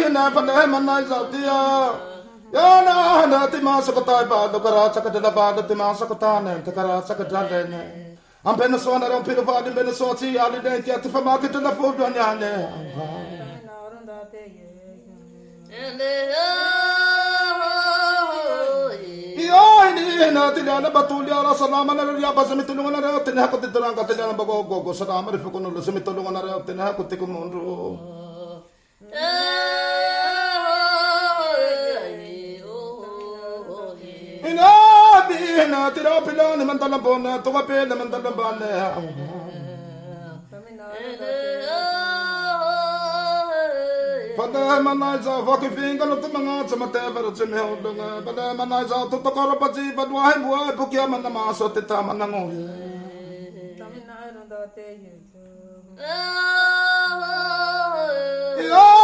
na pala manay sautia. Yana na timasa katai ba do karacha kadala ba do timasa katane te karacha kadale ne. Am penasona ram pino va di penasoti ali denti at fa market na fodo nyane. Ini na tinana batulia ra salama na ria basa mitulungan na tinha ko titurang ka tinana bago go salama ri fukuno lo mitulungan na ria tinha ko tikumunro. Ina tira pila ni mandala bona to ka pila mandala bane. Pada manaiza vaki finga no tumanga chamate pero chimeo dunga pada manaiza to to koro paji badwa hai bua bukia manama so teta manango tamina ro da te ye